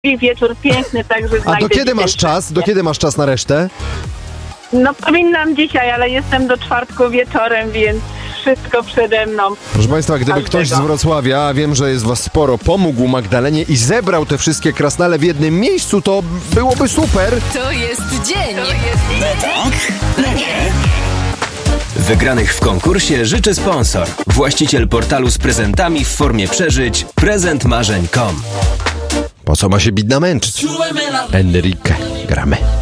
wieczór piękny, także A do kiedy masz czas? Do kiedy masz czas na resztę? No powinnam dzisiaj, ale jestem do czwartku wieczorem, więc wszystko przede mną. Proszę Państwa, gdyby Każdego. ktoś z Wrocławia, a wiem, że jest was sporo, pomógł Magdalenie i zebrał te wszystkie krasnale w jednym miejscu, to byłoby super. To jest dzień. Wygranych w konkursie życzy sponsor. Właściciel portalu z prezentami w formie przeżyć prezentmarzeń.com. Po co ma się bidna męczyć? Enrique, gramy.